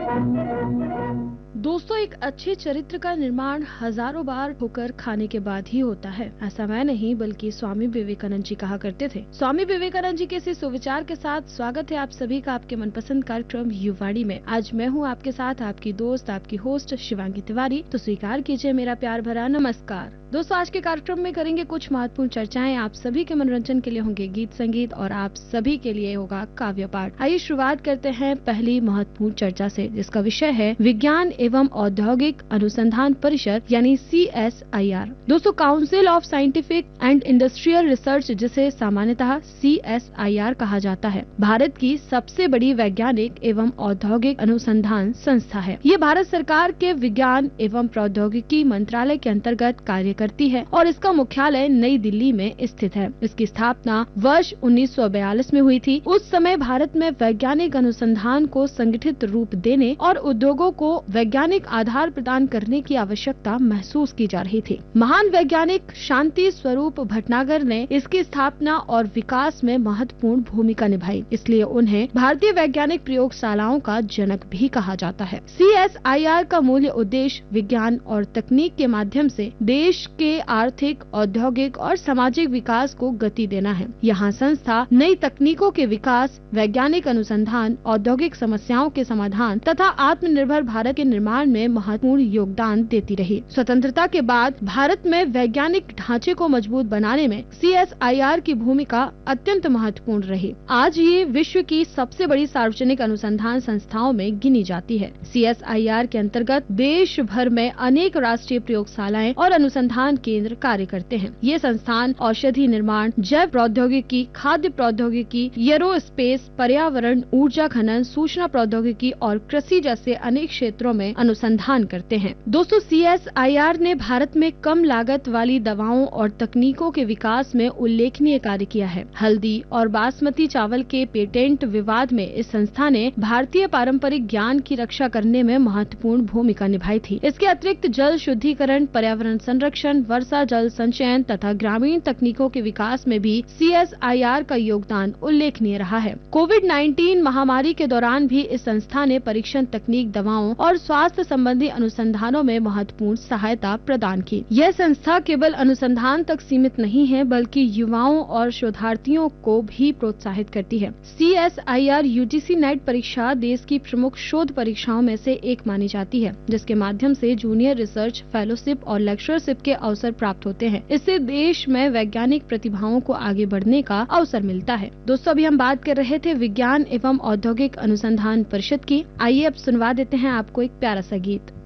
दोस्तों, एक अच्छे चरित्र का निर्माण हजारों बार ठोकर खाने के बाद ही होता है। ऐसा मैं नहीं बल्कि स्वामी विवेकानंद जी कहा करते थे। स्वामी विवेकानंद जी के इसी सुविचार के साथ स्वागत है आप सभी का आपके मनपसंद कार्यक्रम युवाणी में। आज मैं हूँ आपके साथ आपकी दोस्त, आपकी होस्ट शिवांगी तिवारी। तो स्वीकार कीजिए मेरा प्यार भरा नमस्कार। दोस्तों, आज के कार्यक्रम में करेंगे कुछ महत्वपूर्ण चर्चाएं। आप सभी के मनोरंजन के लिए होंगे गीत संगीत और आप सभी के लिए होगा काव्य पाठ। आइए शुरुआत करते हैं पहली महत्वपूर्ण चर्चा से, जिसका विषय है विज्ञान एवं औद्योगिक अनुसंधान परिषद यानी CSIR। दोस्तों, council of scientific and industrial research, जिसे सामान्यतः CSIR कहा जाता है, भारत की सबसे बड़ी वैज्ञानिक एवं औद्योगिक अनुसंधान संस्था है। ये भारत सरकार के विज्ञान एवं प्रौद्योगिकी मंत्रालय के अंतर्गत कार्य करती है और इसका मुख्यालय नई दिल्ली में स्थित है। इसकी स्थापना वर्ष 1942 में हुई थी। उस समय भारत में वैज्ञानिक अनुसंधान को संगठित रूप देने और उद्योगों को वैज्ञानिक आधार प्रदान करने की आवश्यकता महसूस की जा रही थी। महान वैज्ञानिक शांति स्वरूप भटनागर ने इसकी स्थापना और विकास में महत्वपूर्ण भूमिका निभाई, इसलिए उन्हें भारतीय वैज्ञानिक प्रयोगशालाओं का जनक भी कहा जाता है। CSIR का मूल उद्देश्य विज्ञान और तकनीक के माध्यम से देश के आर्थिक, औद्योगिक और सामाजिक विकास को गति देना है। यहाँ संस्था नई तकनीकों के विकास, वैज्ञानिक अनुसंधान, औद्योगिक समस्याओं के समाधान तथा आत्मनिर्भर भारत के निर्माण में महत्वपूर्ण योगदान देती रही। स्वतंत्रता के बाद भारत में वैज्ञानिक ढांचे को मजबूत बनाने में CSIR की भूमिका अत्यंत महत्वपूर्ण रही। आज ये विश्व की सबसे बड़ी सार्वजनिक अनुसंधान संस्थाओं में गिनी जाती है। CSIR के अंतर्गत देश भर में अनेक राष्ट्रीय प्रयोगशालाएं और अनुसंधान केंद्र कार्य करते हैं। ये संस्थान औषधि निर्माण, जैव प्रौद्योगिकी, खाद्य प्रौद्योगिकी, एरोस्पेस, पर्यावरण, ऊर्जा खनन, सूचना प्रौद्योगिकी और कृषि जैसे अनेक क्षेत्रों में अनुसंधान करते हैं। दोस्तों, CSIR ने भारत में कम लागत वाली दवाओं और तकनीकों के विकास में उल्लेखनीय कार्य किया है। हल्दी और बासमती चावल के पेटेंट विवाद में इस संस्था ने भारतीय पारंपरिक ज्ञान की रक्षा करने में महत्वपूर्ण भूमिका निभाई थी। इसके अतिरिक्त जल शुद्धिकरण, पर्यावरण संरक्षण, वर्षा जल संचयन तथा ग्रामीण तकनीकों के विकास में भी CSIR का योगदान उल्लेखनीय रहा है। कोविड-19 महामारी के दौरान भी इस संस्था ने परीक्षण तकनीक, दवाओं और स्वास्थ्य संबंधी अनुसंधानों में महत्वपूर्ण सहायता प्रदान की। यह संस्था केवल अनुसंधान तक सीमित नहीं है, बल्कि युवाओं और शोधार्थियों को भी प्रोत्साहित करती है। CSIR UGC नेट परीक्षा देश की प्रमुख शोध परीक्षाओं में से एक मानी जाती है, जिसके माध्यम से जूनियर रिसर्च फेलोशिप और लेक्चरशिप के अवसर प्राप्त होते हैं। इससे देश में वैज्ञानिक प्रतिभाओं को आगे बढ़ने का अवसर मिलता है। दोस्तों, अभी हम बात कर रहे थे विज्ञान एवं औद्योगिक अनुसंधान परिषद की। आइए अब सुनवा देते हैं आपको एक प्यारा सा गीत।